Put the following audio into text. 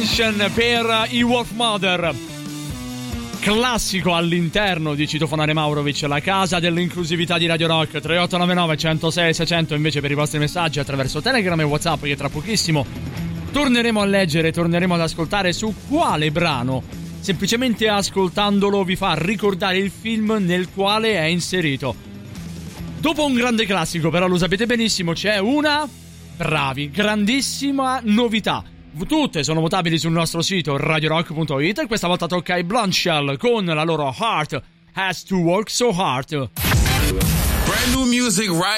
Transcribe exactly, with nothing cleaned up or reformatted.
Attention per i Wolf Mother, classico all'interno di Citofonare Maurovic, la casa dell'inclusività di Radio Rock. Tre otto nove nove uno zero sei sei zero zero invece per i vostri messaggi attraverso Telegram e WhatsApp, che tra pochissimo torneremo a leggere, torneremo ad ascoltare. Su quale brano, semplicemente ascoltandolo, vi fa ricordare il film nel quale è inserito. Dopo un grande classico, però lo sapete benissimo, c'è una, bravi, grandissima novità. Tutte sono votabili sul nostro sito radio rock punto it e questa volta tocca ai Blonde Shell con la loro Heart Has to Work So Hard. Brand new music right